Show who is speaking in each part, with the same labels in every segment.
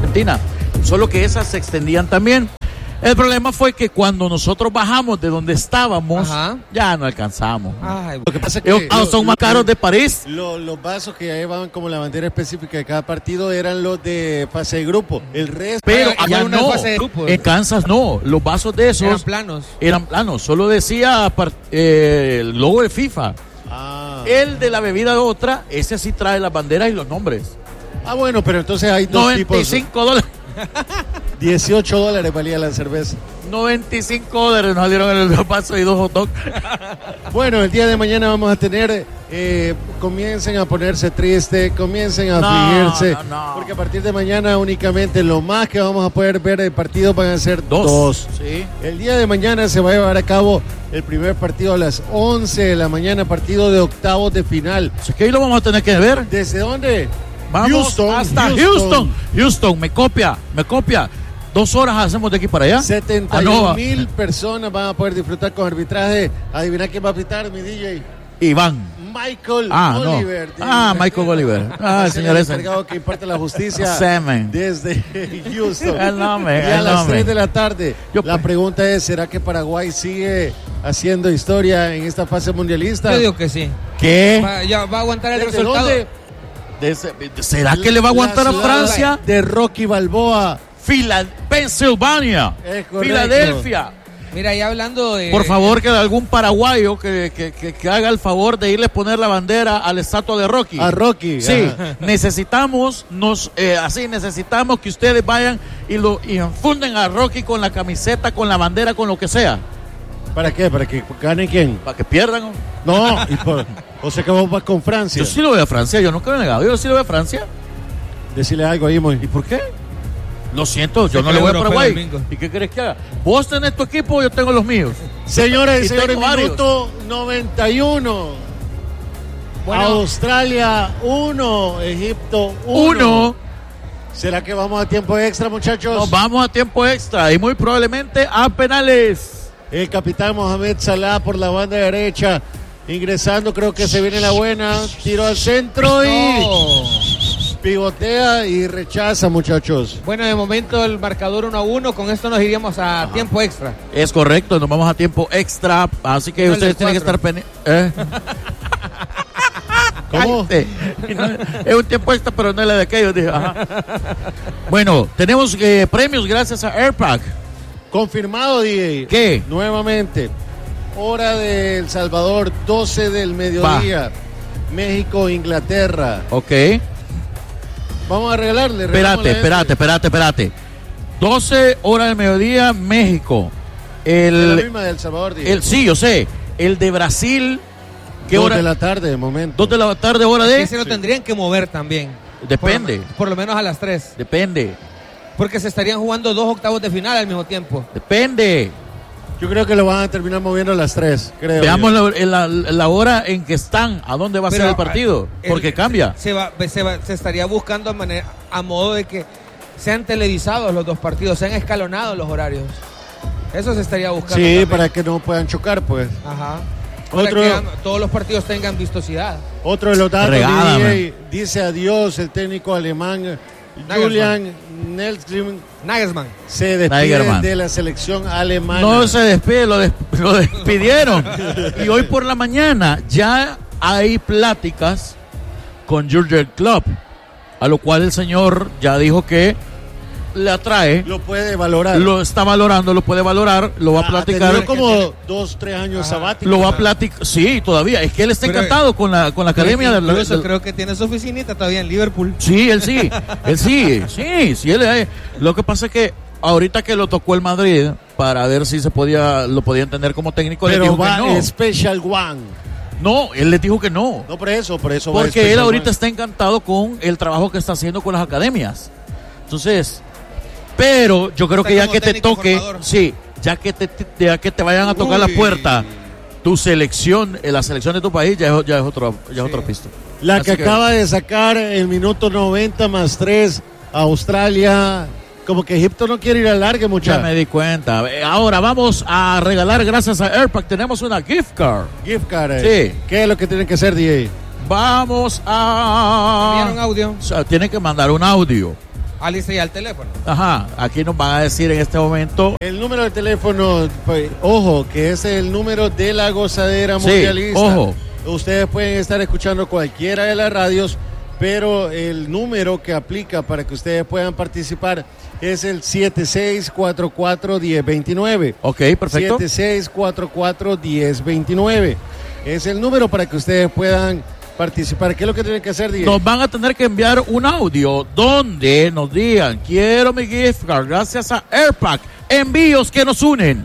Speaker 1: Argentina, solo que esas se extendían también. El problema fue que cuando nosotros bajamos de donde estábamos, ya no alcanzamos.
Speaker 2: Ay,
Speaker 3: Lo que pasa es que
Speaker 1: son más caros de París.
Speaker 3: Los vasos que llevaban como la bandera específica de cada partido eran los de fase de grupo. El resto...
Speaker 1: Pero
Speaker 2: allá
Speaker 1: allá
Speaker 2: no es
Speaker 1: no,
Speaker 2: fase de grupos.
Speaker 1: en Kansas no, los vasos de esos
Speaker 2: eran planos.
Speaker 1: solo decía el logo de FIFA. El de la bebida otra, ese sí trae las banderas y los nombres.
Speaker 3: Bueno, pero entonces hay dos tipos.
Speaker 1: $95.
Speaker 3: $18 valía la cerveza.
Speaker 1: $95 nos dieron el vaso y 2 hot dogs.
Speaker 3: Bueno, el día de mañana vamos a tener, comiencen a ponerse tristes, comiencen a afligirse, porque a partir de mañana únicamente lo más que vamos a poder ver de partido van a ser dos.
Speaker 1: Sí.
Speaker 3: El día de mañana se va a llevar a cabo el primer partido a las 11 de la mañana, partido de octavos de final.
Speaker 1: Es que ahí lo vamos a tener que ver.
Speaker 3: ¿Desde dónde?
Speaker 1: Vamos hasta Houston. Me copia. 2 horas hacemos de aquí para allá.
Speaker 3: 71,000 personas van a poder disfrutar con arbitraje. Adivina quién va a pitar, mi DJ.
Speaker 1: Iván.
Speaker 3: Michael Oliver.
Speaker 1: Michael Oliver. El señor
Speaker 3: el
Speaker 1: ese.
Speaker 3: encargado que imparte la justicia
Speaker 1: Semen.
Speaker 3: desde Houston.
Speaker 1: El nombre.
Speaker 3: Y a las 3 de la tarde. La pregunta es, ¿será que Paraguay sigue haciendo historia en esta fase mundialista?
Speaker 2: Yo digo que sí.
Speaker 1: ¿Qué?
Speaker 2: Va a aguantar el
Speaker 3: ¿Desde
Speaker 2: resultado.
Speaker 3: dónde?
Speaker 1: ¿Será que le va a aguantar a Francia?
Speaker 3: De Rocky Balboa.
Speaker 1: Pensilvania. Filadelfia.
Speaker 2: Mira, ya hablando de...
Speaker 1: Por favor, que algún paraguayo que haga el favor de irle a poner la bandera a la estatua de Rocky.
Speaker 3: A Rocky.
Speaker 1: Sí, necesitamos que ustedes vayan y infunden a Rocky con la camiseta, con la bandera, con lo que sea.
Speaker 3: ¿Para qué? ¿Para que gane quién?
Speaker 1: Para que pierdan.
Speaker 3: No, o sea que vos vas con Francia.
Speaker 1: Yo sí lo voy a Francia, yo nunca lo he negado. Yo sí lo voy a Francia.
Speaker 3: Decirle algo ahí, Moy.
Speaker 1: ¿Y por qué? Lo siento, yo no le voy a Paraguay. ¿Y qué querés que haga? Vos tenés tu equipo, yo tengo los míos.
Speaker 3: Señoras y señores,
Speaker 1: tengo
Speaker 3: minuto 91. Bueno. Australia 1, Egipto 1. ¿Será que vamos a tiempo extra, muchachos?
Speaker 1: Nos vamos a tiempo extra y muy probablemente a penales.
Speaker 3: El capitán Mohamed Salah por la banda derecha, ingresando, creo que se viene la buena. Tiro al centro y pivotea y rechaza, muchachos.
Speaker 2: Bueno, de momento el marcador 1-1, con esto nos iríamos a tiempo extra.
Speaker 1: Es correcto, nos vamos a tiempo extra, así que ustedes tienen que estar pendientes.
Speaker 3: ¿Cómo?
Speaker 1: Es un tiempo extra, pero no es la de aquellos. Bueno, tenemos premios gracias a Airpack.
Speaker 3: Confirmado, DJ.
Speaker 1: ¿Qué?
Speaker 3: Nuevamente, hora de El Salvador, 12 del mediodía. México, Inglaterra.
Speaker 1: Ok.
Speaker 3: Vamos a regalarle.
Speaker 1: Espérate. 12 horas del mediodía, México.
Speaker 3: Es la misma de El Salvador, DJ.
Speaker 1: Sí, yo sé. El de Brasil. ¿Qué
Speaker 3: 2
Speaker 1: hora?
Speaker 3: de la tarde, de momento.
Speaker 1: 2 de la tarde, hora de.
Speaker 2: Que se lo tendrían que mover también.
Speaker 1: Depende.
Speaker 2: Por lo menos a las 3.
Speaker 1: Depende.
Speaker 2: Porque se estarían jugando 2 octavos de final al mismo tiempo.
Speaker 1: Depende.
Speaker 3: Yo creo que lo van a terminar moviendo a las 3, creo.
Speaker 1: Veamos la hora en que están, a dónde va a ser el partido, porque cambia.
Speaker 2: Se estaría buscando a modo de que sean televisados los dos partidos, sean escalonados los horarios. Eso se estaría buscando.
Speaker 3: Sí,
Speaker 2: también.
Speaker 3: para que no puedan chocar, pues.
Speaker 2: Ajá. Para que todos los partidos tengan vistosidad.
Speaker 3: Otro de los datos,
Speaker 1: Regálame.
Speaker 3: dice adiós el técnico alemán Julian
Speaker 2: Nagelsmann.
Speaker 3: Se despide de la selección alemana.
Speaker 1: No se despide, lo despidieron. Y hoy por la mañana ya hay pláticas con Jürgen Klopp, a lo cual el señor ya dijo que le atrae.
Speaker 3: Lo puede valorar.
Speaker 1: Lo está valorando, lo puede valorar, lo va a platicar.
Speaker 3: Ha como 2-3 años sabáticos.
Speaker 1: Lo va a platicar, sí, todavía. Es que él está encantado con la academia.
Speaker 2: Incluso creo que tiene su oficinita todavía en Liverpool.
Speaker 1: Sí, él sí. Lo que pasa es que ahorita que lo tocó el Madrid para ver si lo podía entender como técnico,
Speaker 3: pero
Speaker 1: le dijo
Speaker 3: va
Speaker 1: que no.
Speaker 3: Special One.
Speaker 1: No, él le dijo que no.
Speaker 3: No, por eso.
Speaker 1: Porque él ahorita está encantado con el trabajo que está haciendo con las academias. Entonces, pero yo creo que ya que te toque, formador. Sí, ya que te vayan a tocar la puerta, tu selección, la selección de tu país ya es otro pisto.
Speaker 3: La Así que acaba de sacar el minuto 90 más 3 Australia. Como que Egipto no quiere ir al largue, muchachos.
Speaker 1: Ya me di cuenta. Ahora vamos a regalar, gracias a Airpack, tenemos una gift card.
Speaker 3: Gift card.
Speaker 1: Sí.
Speaker 3: ¿Qué es lo que tienen que hacer, DJ?
Speaker 1: Vamos a...
Speaker 2: ¿Enviar un audio?
Speaker 1: O sea, tienen que mandar un audio.
Speaker 2: Alista ya el teléfono.
Speaker 1: Ajá, aquí nos van a decir en este momento.
Speaker 3: El número de teléfono, pues, ojo, que es el número de la gozadera mundialista.
Speaker 1: Ojo.
Speaker 3: Ustedes pueden estar escuchando cualquiera de las radios, pero el número que aplica para que ustedes puedan participar es el 7644-1029.
Speaker 1: Ok, perfecto.
Speaker 3: 7644-1029. Es el número para que ustedes puedan participar. ¿Qué es lo que tienen que hacer, DJ?
Speaker 1: Nos van a tener que enviar un audio donde nos digan, quiero mi gift card gracias a Airpack. Envíos que nos unen.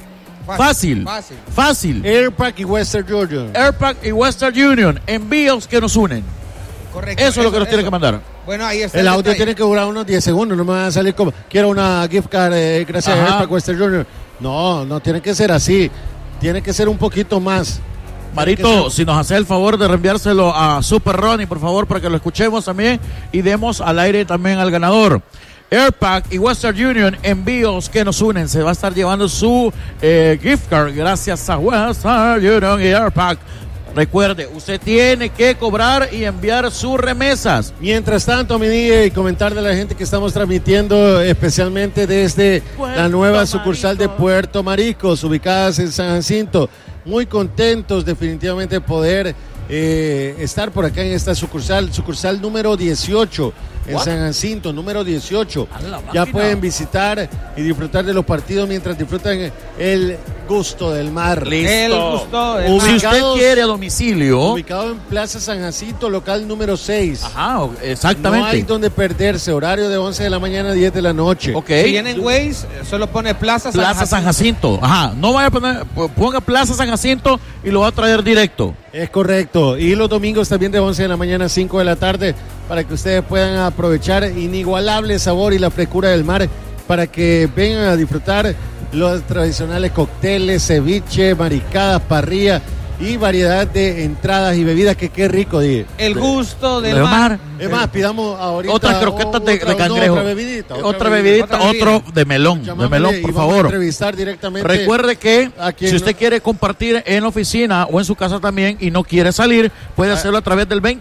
Speaker 1: Fácil.
Speaker 3: Airpack y Western Union.
Speaker 1: Airpack y Western Union. Envíos que nos unen.
Speaker 2: Correcto.
Speaker 1: Eso es lo que nos tienen que mandar.
Speaker 2: Bueno, ahí está.
Speaker 3: El audio tiene que durar unos 10 segundos. No me van a salir como, quiero una gift card gracias a Airpack Western Union. No tiene que ser así. Tiene que ser un poquito más.
Speaker 1: Marito, si nos hace el favor de reenviárselo a Super Ronnie, por favor, para que lo escuchemos también y demos al aire también al ganador. Airpack y Western Union, envíos que nos unen. Se va a estar llevando su gift card gracias a Western Union y Airpack. Recuerde, usted tiene que cobrar y enviar sus remesas.
Speaker 3: Mientras tanto, mi DJ, y comentar de la gente que estamos transmitiendo especialmente desde la nueva sucursal de Puerto Maricos, ubicadas en San Jacinto. Muy contentos definitivamente de poder estar por acá en esta sucursal número 18 en San Jacinto, número 18. Ya pueden visitar y disfrutar de los partidos mientras disfrutan el gusto del mar.
Speaker 1: Listo.
Speaker 2: El gusto del mar.
Speaker 1: Si usted quiere a domicilio.
Speaker 3: Ubicado en Plaza San Jacinto, local número 6.
Speaker 1: Ajá, exactamente.
Speaker 3: No hay donde perderse, horario de 11 de la mañana a 10 de la noche.
Speaker 1: Ok.
Speaker 2: Si vienen Waze, solo pone Plaza
Speaker 1: San Jacinto. Ajá, no vaya a poner, ponga Plaza San Jacinto y lo va a traer directo.
Speaker 3: Es correcto. Y los domingos también de 11 de la mañana a 5 de la tarde para que ustedes puedan aprovechar inigualable sabor y la frescura del mar para que vengan a disfrutar los tradicionales cócteles, ceviche, mariscadas, parrilla y variedad de entradas y bebidas que qué rico, dije.
Speaker 2: El gusto del mar.
Speaker 3: Es más, pidamos ahorita
Speaker 1: otras croquetas de cangrejo. Otra bebidita, otro de melón. De melón, por favor.
Speaker 3: A entrevistar directamente.
Speaker 1: Recuerde que si usted quiere compartir en la oficina o en su casa también y no quiere salir, puede hacerlo a través del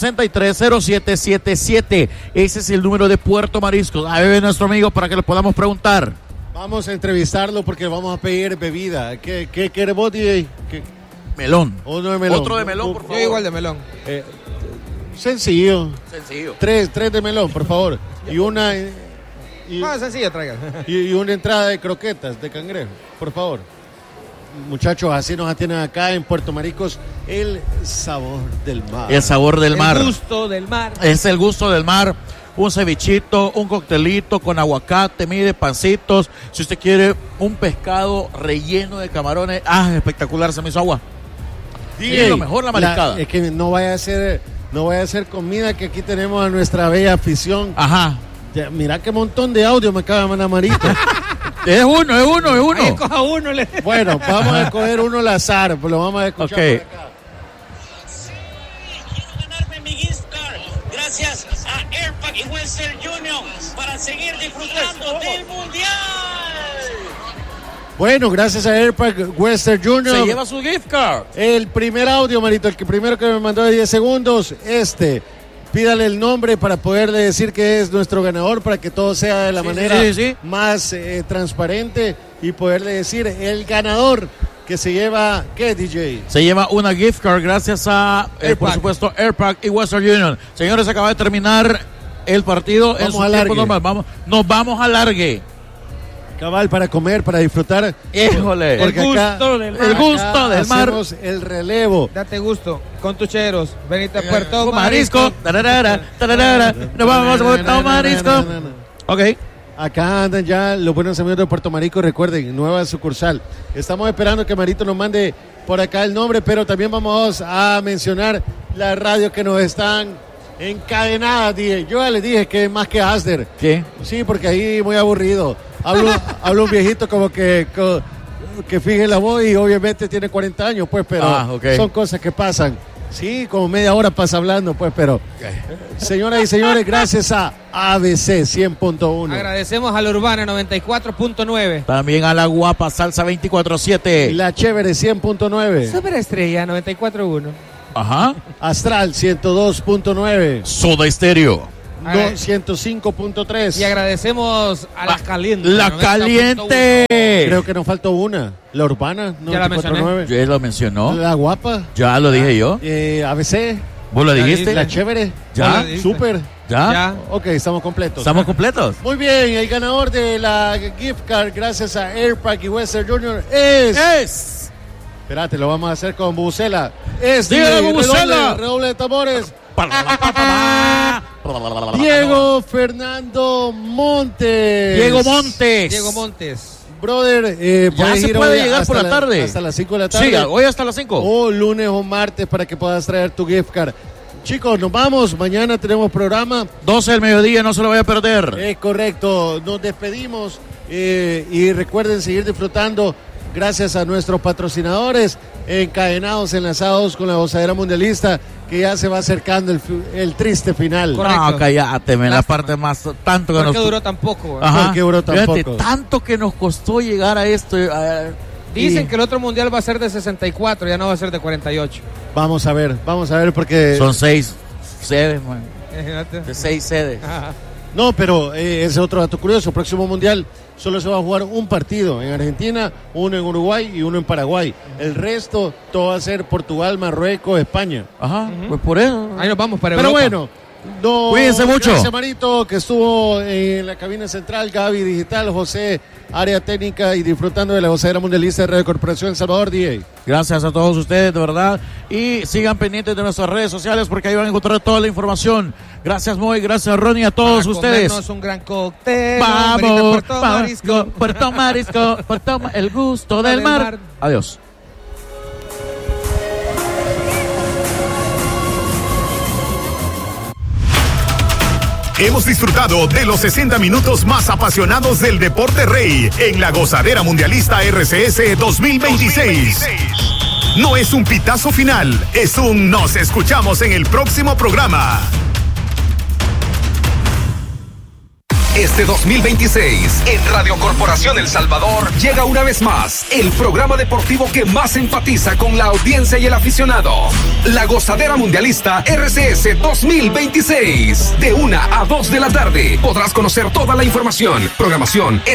Speaker 1: 22630777. Ese es el número de Puerto Mariscos. Ahí ve nuestro amigo para que le podamos preguntar.
Speaker 3: Vamos a entrevistarlo porque vamos a pedir bebida. ¿Qué quiere vos, DJ?
Speaker 1: Melón.
Speaker 3: Uno de melón.
Speaker 1: Otro de melón, por favor.
Speaker 2: Yo igual de melón.
Speaker 3: Sencillo. Tres de melón, por favor. Y una...
Speaker 2: sencillo, traigan.
Speaker 3: Y una entrada de croquetas de cangrejo, por favor. Muchachos, así nos atienden acá en Puerto Maricos. El sabor del mar.
Speaker 1: El sabor del mar.
Speaker 2: El gusto del mar.
Speaker 1: Es el gusto del mar. Un cevichito, un coctelito con aguacate, mide pancitos. Si usted quiere un pescado relleno de camarones, espectacular, se me hizo agua.
Speaker 3: DJ,
Speaker 1: lo mejor la mariscada.
Speaker 3: Es que no vaya a ser comida, que aquí tenemos a nuestra bella afición.
Speaker 1: Ajá.
Speaker 3: Ya, mira qué montón de audio me acaba de mandar Marito.
Speaker 1: Es uno.
Speaker 2: Ahí coja uno.
Speaker 3: Bueno, vamos a escoger uno al azar, pues lo vamos a escuchar por acá.
Speaker 4: Sí, quiero ganarme mi gift card gracias a Airpack y Western Union para seguir disfrutando del Mundial.
Speaker 3: Bueno, gracias a Airpack Western Union.
Speaker 1: Se lleva su gift card.
Speaker 3: El primer audio, Marito, primero que me mandó de 10 segundos, pídale el nombre para poderle decir que es nuestro ganador, para que todo sea de la manera más transparente y poderle decir el ganador que se lleva, ¿qué, DJ?
Speaker 1: Se lleva una gift card gracias a, por supuesto, Airpack y Western Union. Señores, acaba de terminar el partido en su tiempo normal. Nos vamos a largue.
Speaker 3: Cabal, para comer, para disfrutar.
Speaker 1: Híjole.
Speaker 3: Porque
Speaker 2: el
Speaker 3: acá,
Speaker 2: gusto del mar.
Speaker 1: El gusto del mar.
Speaker 3: Hacemos el relevo.
Speaker 2: Date gusto con tus cheros. Venite a Puerto
Speaker 1: Marisco. Nos vamos a Puerto Marisco. Ok.
Speaker 3: Acá andan ya los buenos amigos de Puerto Marico. Recuerden, nueva sucursal. Estamos esperando que Marito nos mande por acá el nombre, pero también vamos a mencionar la radio que nos están encadenadas. Yo ya les dije que es más que Asder.
Speaker 1: ¿Qué?
Speaker 3: Sí, porque ahí muy aburrido. Hablo un viejito como que fije la voz y obviamente tiene 40 años, pues, pero son cosas que pasan. Sí, como media hora pasa hablando, pues, pero señoras y señores, gracias a ABC 100.1.
Speaker 2: Agradecemos a la Urbana 94.9.
Speaker 1: También a la guapa Salsa 24/7.
Speaker 3: La Chévere 100.9.
Speaker 2: Superestrella 94.1.
Speaker 1: Ajá.
Speaker 3: Astral 102.9.
Speaker 1: Soda Estéreo
Speaker 3: 105.3.
Speaker 2: Y agradecemos a La Caliente.
Speaker 1: La Caliente.
Speaker 3: Creo que nos faltó una. La Urbana.
Speaker 2: Ya la mencioné.
Speaker 1: Ya lo mencionó.
Speaker 3: La Guapa.
Speaker 1: Ya lo dije yo.
Speaker 3: ABC.
Speaker 1: ¿Vos lo dijiste?
Speaker 3: La Chévere.
Speaker 1: Ya.
Speaker 3: Súper.
Speaker 1: ¿Ya?
Speaker 3: Ok, estamos completos.
Speaker 1: ¿Estamos completos?
Speaker 3: Muy bien, el ganador de la gift card gracias a Airpack y Western Junior es... Espérate, lo vamos a hacer con Bubucela. Es redoble de tambores. Diego Fernando Montes.
Speaker 1: Diego Montes.
Speaker 3: Brother,
Speaker 1: ya se puede llegar por la tarde.
Speaker 3: Hasta las 5 de la tarde.
Speaker 1: Sí, hoy hasta las 5.
Speaker 3: O lunes o martes para que puedas traer tu gift card. Chicos, nos vamos. Mañana tenemos programa.
Speaker 1: 12 del mediodía, no se lo vaya a perder.
Speaker 3: Es correcto. Nos despedimos y recuerden seguir disfrutando gracias a nuestros patrocinadores encadenados, enlazados con la Gozadera Mundialista, que ya se va acercando el triste final.
Speaker 2: Correcto.
Speaker 1: No, cállate, la parte más tanto que
Speaker 2: ¿Por
Speaker 1: nos...
Speaker 2: qué duró tan poco?
Speaker 3: ¿Por qué duró tan poco?
Speaker 1: Tanto que nos costó llegar a esto.
Speaker 2: Dicen que el otro mundial va a ser de 64, ya no va a ser de 48.
Speaker 3: Vamos a ver porque...
Speaker 1: Son 6 sedes, man. De 6 sedes.
Speaker 3: No, pero ese es otro dato curioso. El próximo mundial solo se va a jugar un partido en Argentina, uno en Uruguay y uno en Paraguay. El resto, todo va a ser Portugal, Marruecos, España.
Speaker 1: Ajá, pues por eso.
Speaker 2: Ahí nos vamos para
Speaker 3: Pero
Speaker 2: Europa.
Speaker 3: bueno,
Speaker 1: cuídense mucho.
Speaker 3: Gracias, Marito, que estuvo en la cabina central, Gaby Digital, José, área técnica y disfrutando de la Gozadera Mundialista de Radio Corporación Salvador, DJ.
Speaker 1: Gracias a todos ustedes, de verdad. Y sigan pendientes de nuestras redes sociales porque ahí van a encontrar toda la información. Gracias, Moy, gracias, Ronnie, a todos ustedes.
Speaker 2: Un gran cóctel.
Speaker 1: Vamos,
Speaker 2: Puerto Marisco.
Speaker 1: el gusto del mar. Adiós.
Speaker 5: Hemos disfrutado de los 60 minutos más apasionados del deporte rey en la Gozadera Mundialista RCS 2026. No es un pitazo final, es un nos escuchamos en el próximo programa. Este 2026, en Radio Corporación El Salvador, llega una vez más el programa deportivo que más empatiza con la audiencia y el aficionado. La Gozadera Mundialista RCS 2026. De 1 a 2 de la tarde podrás conocer toda la información, programación,